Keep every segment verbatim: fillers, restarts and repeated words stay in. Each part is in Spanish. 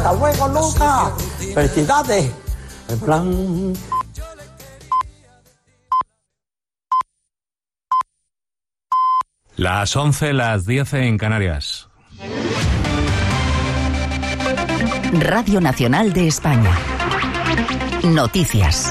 Hasta luego, Luca. Felicidades. En plan... Las once, las diez en Canarias. Radio Nacional de España. Noticias.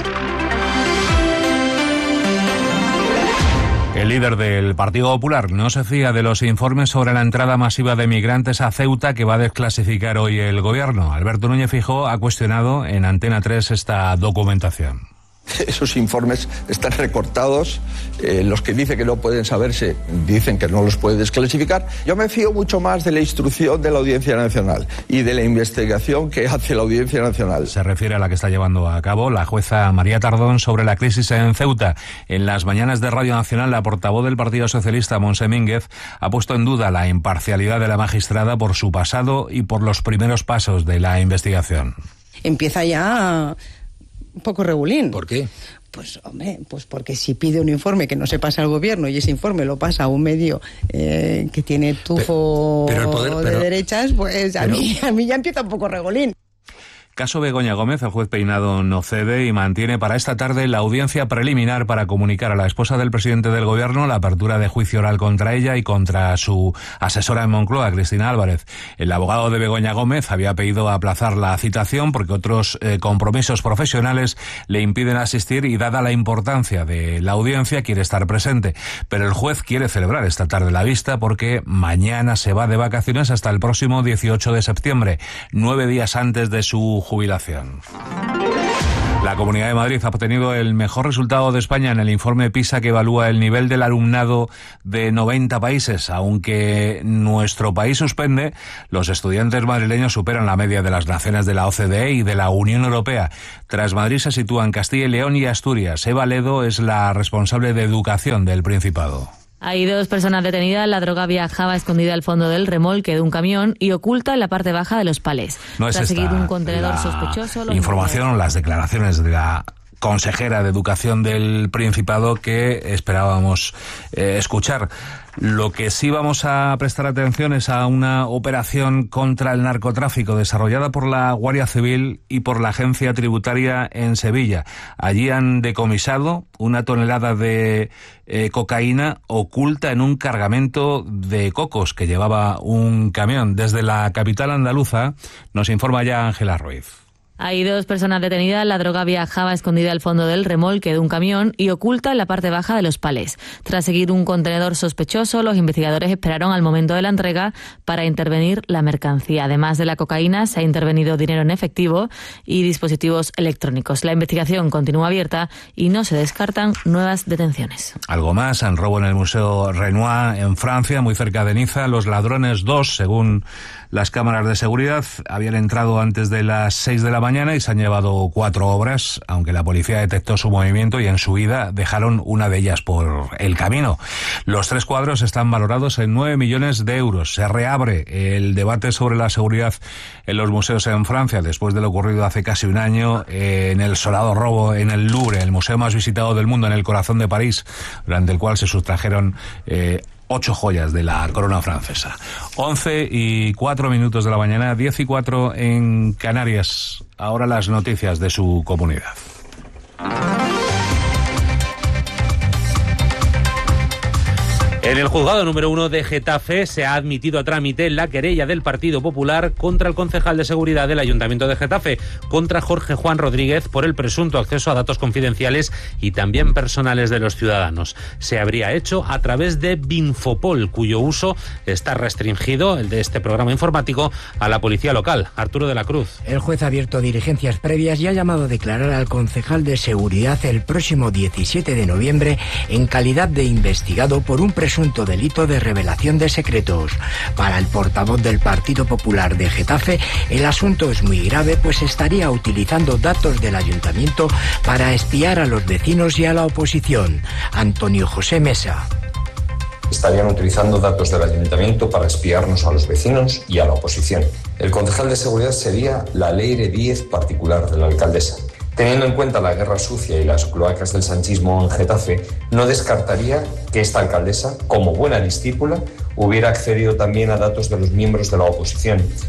El líder del Partido Popular no se fía de los informes sobre la entrada masiva de migrantes a Ceuta que va a desclasificar hoy el gobierno. Alberto Núñez Feijóo ha cuestionado en Antena tres esta documentación. Esos informes están recortados, eh, los que dicen que no pueden saberse dicen que no los puede desclasificar. Yo me fío mucho más de la instrucción de la Audiencia Nacional y de la investigación que hace la Audiencia Nacional. Se refiere a la que está llevando a cabo la jueza María Tardón sobre la crisis en Ceuta. En las mañanas de Radio Nacional, la portavoz del Partido Socialista, Montse Mínguez, ha puesto en duda la imparcialidad de la magistrada por su pasado y por los primeros pasos de la investigación. Empieza ya... un poco regulín. ¿Por qué? Pues, hombre, pues porque si pide un informe que no se pasa al gobierno y ese informe lo pasa a un medio eh, que tiene tufo pero, pero el poder, pero, de derechas, pues a, pero, mí, a mí ya empieza un poco regulín. Caso Begoña Gómez, el juez Peinado no cede y mantiene para esta tarde la audiencia preliminar para comunicar a la esposa del presidente del gobierno la apertura de juicio oral contra ella y contra su asesora en Moncloa, Cristina Álvarez. El abogado de Begoña Gómez había pedido aplazar la citación porque otros eh, compromisos profesionales le impiden asistir y, dada la importancia de la audiencia, quiere estar presente. Pero el juez quiere celebrar esta tarde la vista porque mañana se va de vacaciones hasta el próximo dieciocho de septiembre, nueve días antes de su jubilación. La Comunidad de Madrid ha obtenido el mejor resultado de España en el informe PISA que evalúa el nivel del alumnado de noventa países. Aunque nuestro país suspende, los estudiantes madrileños superan la media de las naciones de la O C D E y de la Unión Europea. Tras Madrid se sitúan Castilla y León y Asturias. Eva Ledo es la responsable de educación del Principado. Hay dos personas detenidas. La droga viajaba escondida al fondo del remolque de un camión y oculta en la parte baja de los palés. No es Tras esta seguir un contenedor la sospechoso, los información, las declaraciones de la consejera de Educación del Principado que esperábamos eh, escuchar. Lo que sí vamos a prestar atención es a una operación contra el narcotráfico desarrollada por la Guardia Civil y por la Agencia Tributaria en Sevilla. Allí han decomisado una tonelada de eh, cocaína oculta en un cargamento de cocos que llevaba un camión. Desde la capital andaluza nos informa ya Ángela Ruiz. Hay dos personas detenidas. La droga viajaba escondida al fondo del remolque de un camión y oculta en la parte baja de los palés. Tras seguir un contenedor sospechoso, los investigadores esperaron al momento de la entrega para intervenir la mercancía. Además de la cocaína, se ha intervenido dinero en efectivo y dispositivos electrónicos. La investigación continúa abierta y no se descartan nuevas detenciones. Algo más, en robo en el Museo Renoir en Francia, muy cerca de Niza. Los ladrones, dos, según las cámaras de seguridad, habían entrado antes de las seis de la mañana y se han llevado cuatro obras, aunque la policía detectó su movimiento y en su huida dejaron una de ellas por el camino. Los tres cuadros están valorados en nueve millones de euros. Se reabre el debate sobre la seguridad en los museos en Francia después de lo ocurrido hace casi un año en el sonado robo en el Louvre, el museo más visitado del mundo en el corazón de París, durante el cual se sustrajeron eh, ocho joyas de la corona francesa. Once y cuatro minutos de la mañana, diez y cuatro en Canarias. Ahora las noticias de su comunidad. En el juzgado número uno de Getafe se ha admitido a trámite la querella del Partido Popular contra el concejal de seguridad del Ayuntamiento de Getafe, contra Jorge Juan Rodríguez, por el presunto acceso a datos confidenciales y también personales de los ciudadanos. Se habría hecho a través de Binfopol, cuyo uso está restringido, el de este programa informático, a la policía local. Arturo de la Cruz. El juez ha abierto diligencias previas y ha llamado a declarar al concejal de seguridad el próximo diecisiete de noviembre en calidad de investigado por un presunto delito de revelación de secretos. Para el portavoz del Partido Popular de Getafe, el asunto es muy grave, pues estaría utilizando datos del ayuntamiento para espiar a los vecinos y a la oposición. Antonio José Mesa. Estarían utilizando datos del ayuntamiento para espiarnos a los vecinos y a la oposición. El concejal de seguridad sería la Leire Díez particular de la alcaldesa. Teniendo en cuenta la guerra sucia y las cloacas del sanchismo en Getafe, no descartaría que esta alcaldesa, como buena discípula, hubiera accedido también a datos de los miembros de la oposición.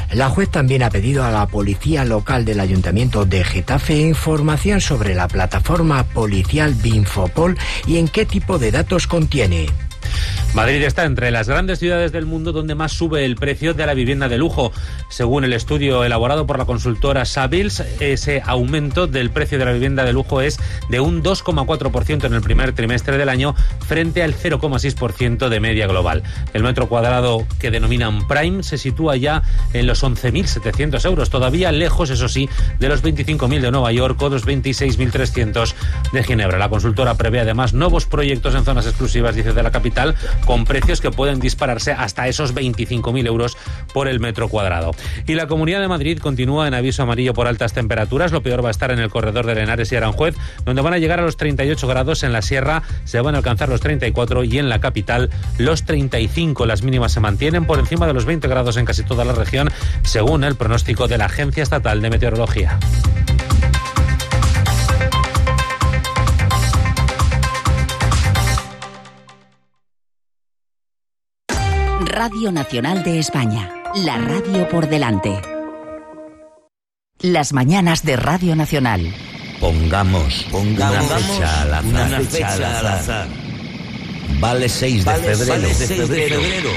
La juez también ha pedido a la policía local del Ayuntamiento de Getafe información sobre la plataforma policial Binfopol y en qué tipo de datos contiene. Madrid está entre las grandes ciudades del mundo donde más sube el precio de la vivienda de lujo. Según el estudio elaborado por la consultora Savills, ese aumento del precio de la vivienda de lujo es de un dos coma cuatro por ciento en el primer trimestre del año frente al cero coma seis por ciento de media global. El metro cuadrado que denominan Prime se sitúa ya en los once mil setecientos euros, todavía lejos, eso sí, de los veinticinco mil de Nueva York o los veintiséis mil trescientos de Ginebra. La consultora prevé además nuevos proyectos en zonas exclusivas, dice, de la capital, con precios que pueden dispararse hasta esos veinticinco mil euros por el metro cuadrado. Y la Comunidad de Madrid continúa en aviso amarillo por altas temperaturas. Lo peor va a estar en el corredor de Henares y Aranjuez, donde van a llegar a los treinta y ocho grados. En la sierra se van a alcanzar los treinta y cuatro y en la capital los treinta y cinco. Las mínimas se mantienen por encima de los veinte grados en casi toda la región, según el pronóstico de la Agencia Estatal de Meteorología. Radio Nacional de España, la radio por delante. Las mañanas de Radio Nacional. Pongamos, pongamos una fecha al azar. Una fecha al azar. Vale seis de febrero. Vale seis de febrero.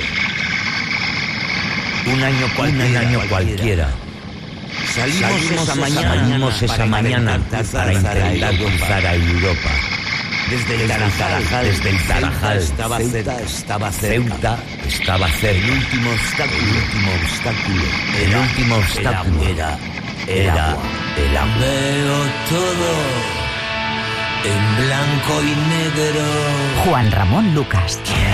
Un año, cual, un año cualquiera. Salimos, Salimos esa mañana, salimos esa mañana para intentar cruzar a Europa. Desde el Tarajal, desde el Tarajal, estaba Ceuta, estaba Ceuta, estaba cerca. El último obstáculo, el último obstáculo, el último obstáculo era, era el agua. Veo todo en blanco y negro. Juan Ramón Lucas.